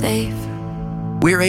safe. We're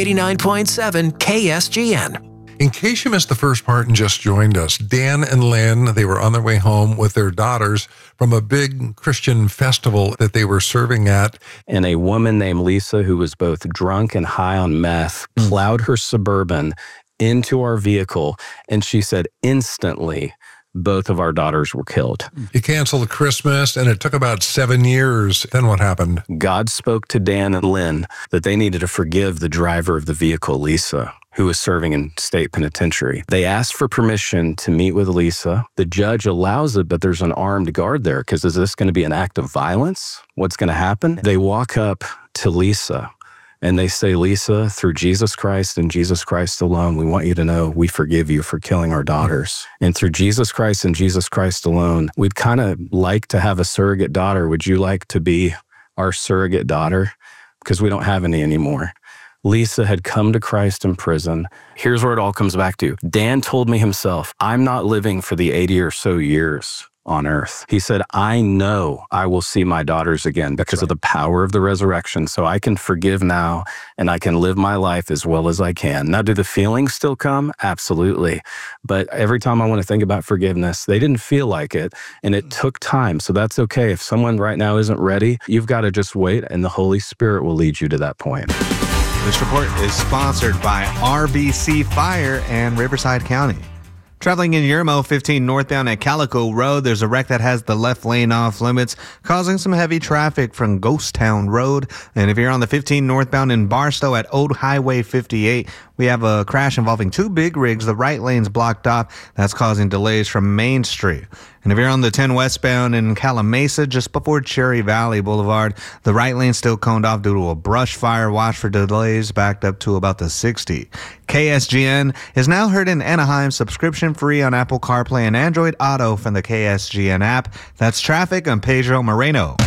89.7 KSGN. In case you missed the first part and just joined us, Dan and Lynn, they were on their way home with their daughters from a big Christian festival that they were serving at. And a woman named Lisa, who was both drunk and high on meth, plowed her Suburban into our vehicle. And she said instantly, both of our daughters were killed. You canceled Christmas, and it took about 7 years. Then what happened? God spoke to Dan and Lynn that they needed to forgive the driver of the vehicle, Lisa, who was serving in state penitentiary. They asked for permission to meet with Lisa. The judge allows it, but there's an armed guard there, because is this going to be an act of violence? What's going to happen? They walk up to Lisa, and they say, Lisa, through Jesus Christ and Jesus Christ alone, we want you to know we forgive you for killing our daughters. And through Jesus Christ and Jesus Christ alone, we'd kind of like to have a surrogate daughter. Would you like to be our surrogate daughter? Because we don't have any anymore. Lisa had come to Christ in prison. Here's where it all comes back to. Dan told me himself, I'm not living for the 80 or so years on earth. He said, I know I will see my daughters again because of the power of the resurrection. So I can forgive now and I can live my life as well as I can. Now, do the feelings still come? Absolutely. But every time I want to think about forgiveness, they didn't feel like it. And it took time. So that's okay. If someone right now isn't ready, you've got to just wait and the Holy Spirit will lead you to that point. This report is sponsored by RBC Fire and Riverside County. Traveling in Yermo 15 northbound at Calico Road, there's a wreck that has the left lane off limits, causing some heavy traffic from Ghost Town Road. And if you're on the 15 northbound in Barstow at Old Highway 58, we have a crash involving two big rigs. The right lane's blocked off. That's causing delays from Main Street. And if you're on the 10 westbound in Calamasa, just before Cherry Valley Boulevard, the right lane's still coned off due to a brush fire. Watch for delays backed up to about the 60. KSGN is now heard in Anaheim, subscription free on Apple CarPlay and Android Auto from the KSGN app. That's traffic. I'm Pedro Moreno.